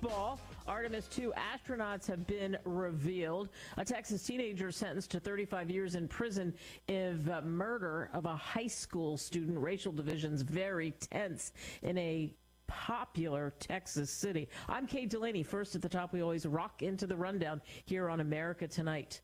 baseball, Artemis 2 astronauts have been revealed. A Texas teenager sentenced to 35 years in prison of murder of a high school student. Racial divisions very tense in a popular Texas city. I'm Kate Delaney. First at the top, we always rock into the rundown here on America Tonight.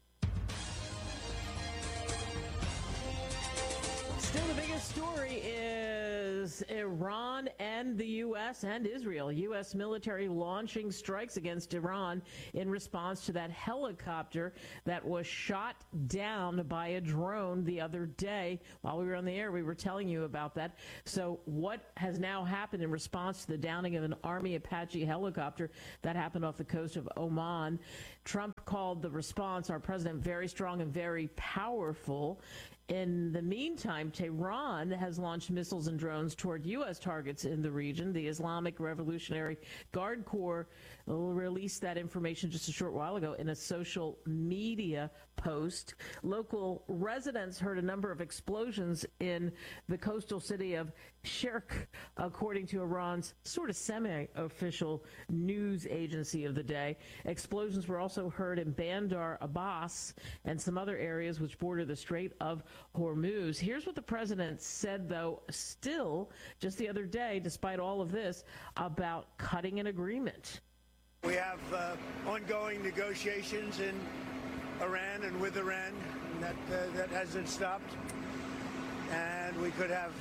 Still, the biggest story is Iran and the U.S. and Israel. U.S. military launching strikes against Iran in response to that helicopter that was shot down by a drone the other day. While we were on the air, we were telling you about that. So what has now happened in response to the downing of an Army Apache helicopter that happened off the coast of Oman? Trump called the response, our president, very strong and very powerful. In the meantime, Tehran has launched missiles and drones toward U.S. targets in the region. The Islamic Revolutionary Guard Corps released that information just a short while ago in a social media post. Local residents heard a number of explosions in the coastal city of Shirk, according to Iran's sort of semi-official news agency of the day. Explosions were also heard in Bandar Abbas and some other areas which border the Strait of Hormuz. Here's what the president said, though, still just the other day, despite all of this, about cutting an agreement. We have ongoing negotiations in Iran and with Iran, and that hasn't stopped. And we could have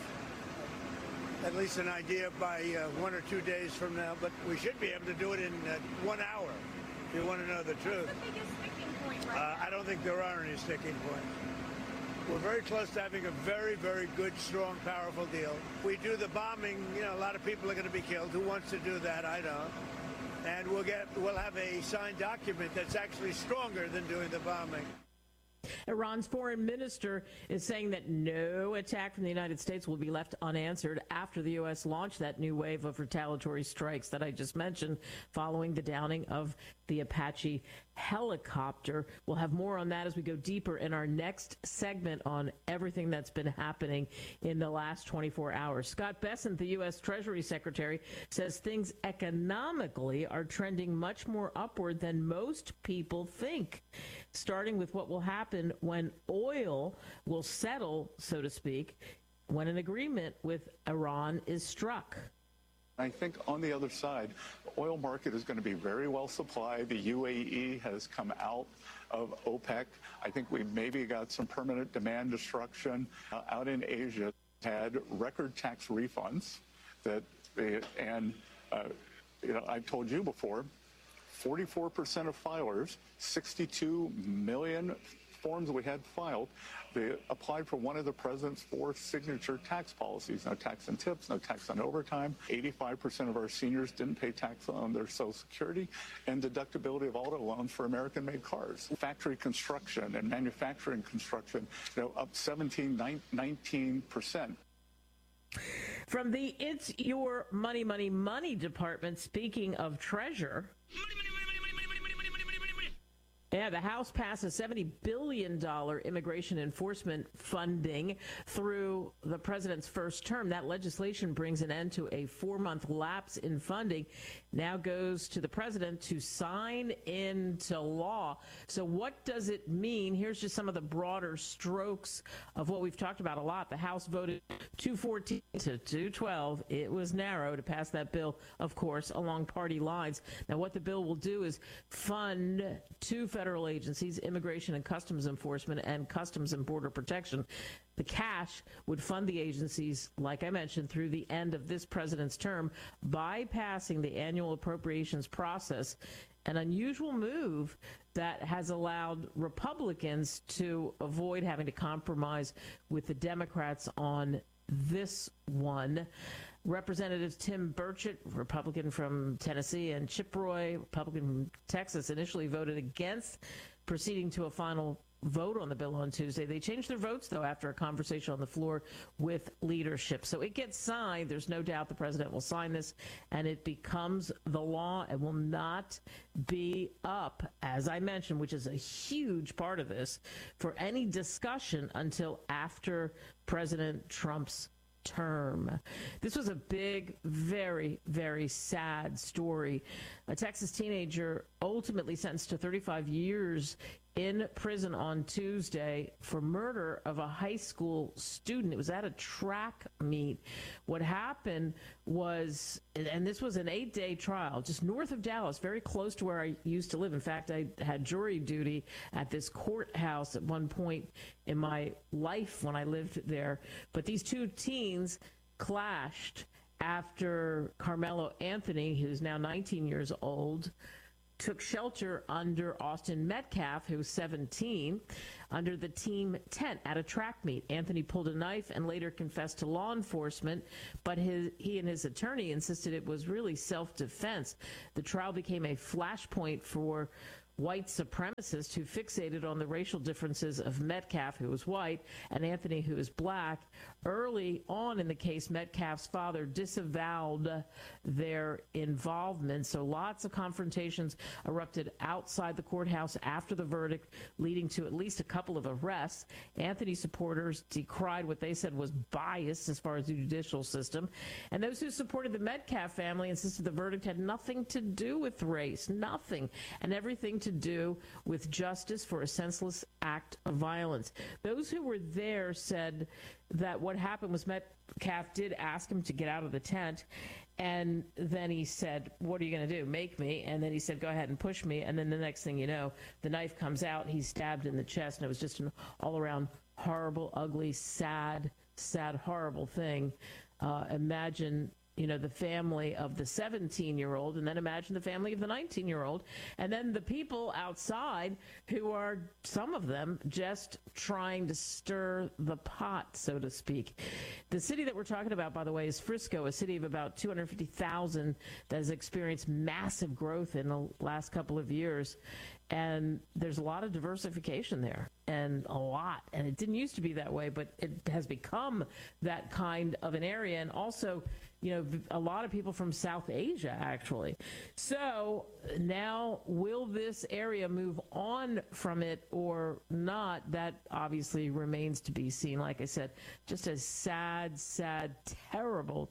at least an idea by 1 or 2 days from now, but we should be able to do it in 1 hour, if you want to know the truth. What's the biggest sticking point right now? I don't think there are any sticking points. We're very close to having a very, very good, strong, powerful deal. We do the bombing, a lot of people are going to be killed. Who wants to do that? I don't. And we'll have a signed document that's actually stronger than doing the bombing. Iran's foreign minister is saying that no attack from the United States will be left unanswered after the U.S. launched that new wave of retaliatory strikes that I just mentioned following the downing of the Apache helicopter. We'll have more on that as we go deeper in our next segment on everything that's been happening in the last 24 hours. Scott Bessent, the U.S. Treasury Secretary, says things economically are trending much more upward than most people think, starting with what will happen when oil will settle, so to speak, when an agreement with Iran is struck. I think on the other side, the oil market is going to be very well supplied. The UAE has come out of OPEC. I think we maybe got some permanent demand destruction out in Asia. Had record tax refunds I told you before, 44% of filers, 62 million forms we had filed, they applied for one of the president's 4 signature tax policies. No tax on tips, no tax on overtime. 85% of our seniors didn't pay tax on their Social Security, and deductibility of auto loans for American-made cars. Factory construction and manufacturing construction, up 19%. From the It's Your Money, Money, Money department, speaking of treasure. Yeah, the House passed a $70 billion immigration enforcement funding through the president's first term. That legislation brings an end to a 4-month lapse in funding. Now goes to the president to sign into law. So what does it mean? Here's just some of the broader strokes of what we've talked about a lot. The House voted 214 to 212. It was narrow to pass that bill, of course, along party lines. Now, what the bill will do is fund 2 federal agencies, Immigration and Customs Enforcement and Customs and Border Protection. The cash would fund the agencies, like I mentioned, through the end of this president's term, bypassing the annual appropriations process, an unusual move that has allowed Republicans to avoid having to compromise with the Democrats on this one. Representatives Tim Burchett, Republican from Tennessee, and Chip Roy, Republican from Texas, initially voted against proceeding to a final vote on the bill on Tuesday. They changed their votes, though, after a conversation on the floor with leadership. So it gets signed. There's no doubt the president will sign this, and it becomes the law and will not be up, as I mentioned, which is a huge part of this, for any discussion until after President Trump's term. This was a big, very, very sad story. A Texas teenager ultimately sentenced to 35 years in prison on Tuesday for murder of a high school student. It was at a track meet. What happened was, and this was an 8-day trial, just north of Dallas, very close to where I used to live. In fact, I had jury duty at this courthouse at one point in my life when I lived there. But these two teens clashed after Carmelo Anthony, who's now 19 years old, took shelter under Austin Metcalf, who's 17, under the team tent at a track meet. Anthony pulled a knife and later confessed to law enforcement, but he and his attorney insisted it was really self-defense. The trial became a flashpoint for white supremacists who fixated on the racial differences of Metcalf, who was white, and Anthony, who is black. Early on in the case, Metcalf's father disavowed their involvement, so lots of confrontations erupted outside the courthouse after the verdict, leading to at least a couple of arrests. Anthony supporters decried what they said was bias as far as the judicial system, and those who supported the Metcalf family insisted the verdict had nothing to do with race, nothing, and everything to do with justice for a senseless act of violence. Those who were there said that what happened was Metcalf did ask him to get out of the tent, and then he said, "What are you going to do, make me?" And then he said, "Go ahead and push me." And then the next thing you know, the knife comes out, he's stabbed in the chest, and it was just an all-around horrible, ugly, sad, horrible thing. Imagine the family of the 17-year-old, and then imagine the family of the 19-year-old, and then the people outside who are, some of them, just trying to stir the pot, so to speak. The city that we're talking about, by the way, is Frisco, a city of about 250,000 that has experienced massive growth in the last couple of years. And there's a lot of diversification there, and it didn't used to be that way, but it has become that kind of an area. And also, a lot of people from South Asia, actually. So now, will this area move on from it or not? That obviously remains to be seen. Like I said, just a sad, terrible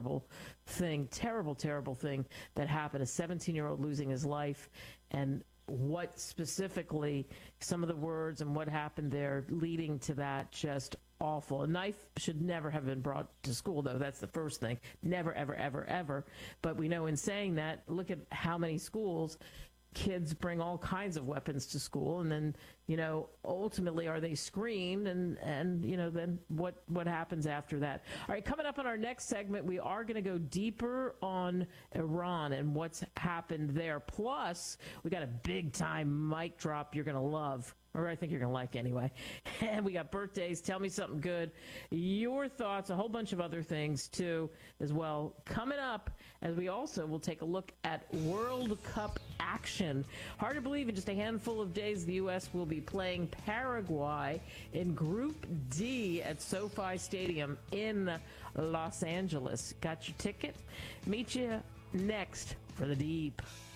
thing, terrible thing that happened. A 17-year-old losing his life, and what specifically, some of the words and what happened there leading to that, just awful. A knife should never have been brought to school, though. That's the first thing. Never, ever. But we know in saying that, look at how many schools kids bring all kinds of weapons to school, and then ultimately are they screened, and then what happens after that? All right, coming up on our next segment, we are going to go deeper on Iran and what's happened there. Plus, we got a big time mic drop you're going to love, or I think you're going to like anyway. And we got birthdays, tell me something good, your thoughts, a whole bunch of other things too as well coming up, as we also will take a look at World Cup action. Hard to believe in just a handful of days the U.S. will be playing Paraguay in Group D at SoFi Stadium in Los Angeles. Got your ticket? Meet you next for The Deep.